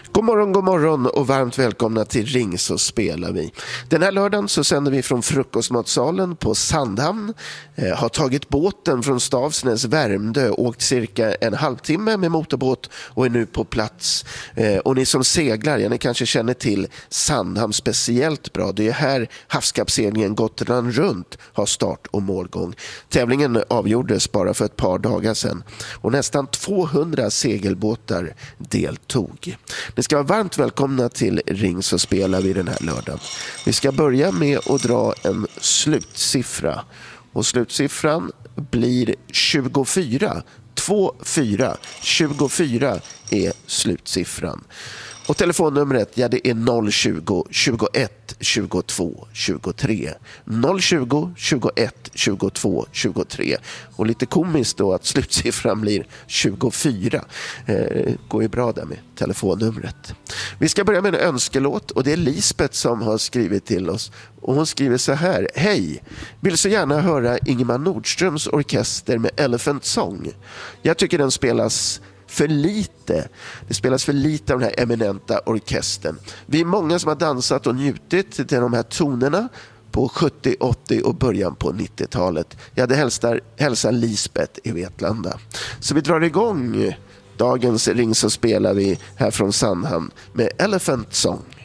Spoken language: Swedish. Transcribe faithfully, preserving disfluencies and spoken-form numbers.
God morgon, god morgon och varmt välkomna till Ring så spelar vi. Den här lördagen så sänder vi från frukostmatsalen på Sandhamn. Eh, har tagit båten från Stavsnäs, Värmdö, åkt cirka en halvtimme med motorbåt och är nu på plats. Eh, och ni som seglar, ja, ni kanske känner till Sandhamn speciellt bra. Det är här havskappseglingen Gotland runt har start och målgång. Tävlingen avgjordes bara för ett par dagar sedan och nästan tvåhundra segelbåtar deltog. Ni ska vara varmt välkomna till Ring så spelar vi den här lördagen. Vi ska börja med att dra en slutsiffra. Och slutsiffran blir tjugofyra. två fyra. tjugofyra är slutsiffran. Och telefonnumret, ja, det är noll tjugo, tjugoett, tjugotvå, tjugotre. noll tjugo, tjugoett, tjugotvå, tjugotre. Och lite komiskt då att slutsiffran blir tjugofyra. Eh, går ju bra där med telefonnumret. Vi ska börja med en önskelåt och det är Lisbeth som har skrivit till oss. Och hon skriver så här: hej, vill så gärna höra Ingemar Nordströms orkester med Elephant Song. Jag tycker den spelas för lite. Det spelas för lite av den här eminenta orkestern. Vi är många som har dansat och njutit till de här tonerna på sjuttio, åttio och början på nittiotalet. Jag hade hälsar, hälsar Lisbeth i Vetlanda. Så vi drar igång dagens Ring så spelar vi här från Sandhamn med Elephant Song.